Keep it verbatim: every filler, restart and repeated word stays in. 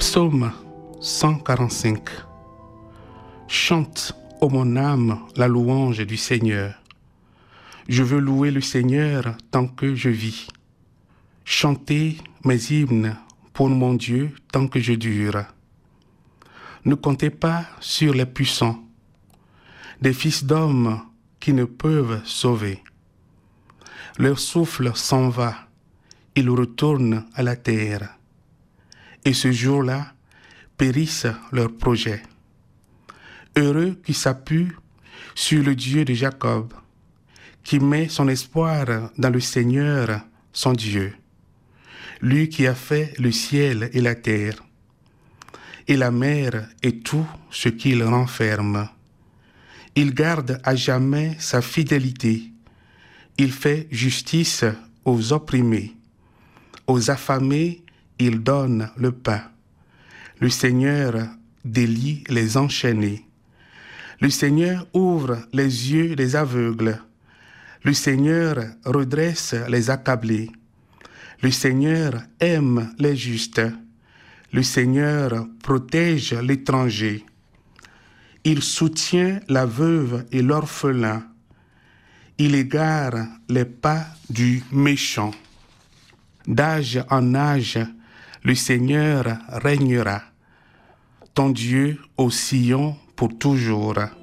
Psaume cent quarante-cinq. Chante, ô mon âme, la louange du Seigneur. Je veux louer le Seigneur tant que je vis. Chantez mes hymnes pour mon Dieu tant que je dure. Ne comptez pas sur les puissants, des fils d'hommes qui ne peuvent sauver. Leur souffle s'en va, ils retournent à la terre. Et ce jour-là, périssent leurs projets. Heureux qui s'appuie sur le Dieu de Jacob, qui met son espoir dans le Seigneur, son Dieu, lui qui a fait le ciel et la terre, et la mer et tout ce qu'il renferme. Il garde à jamais sa fidélité. Il fait justice aux opprimés. Aux affamés, il donne le pain. Le Seigneur délie les enchaînés. Le Seigneur ouvre les yeux des aveugles. Le Seigneur redresse les accablés. Le Seigneur aime les justes. Le Seigneur protège l'étranger. Il soutient la veuve et l'orphelin. Il égare les pas du méchant. D'âge en âge, le Seigneur régnera. Ton Dieu au Sion pour toujours.